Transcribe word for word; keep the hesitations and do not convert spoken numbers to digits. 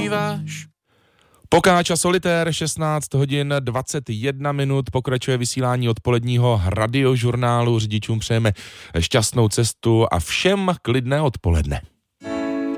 zpíváš? Pokáč a solitér, šestnáct hodin dvacet jedna minut, pokračuje vysílání odpoledního radiožurnálu. Řidičům přejeme šťastnou cestu a všem klidné odpoledne.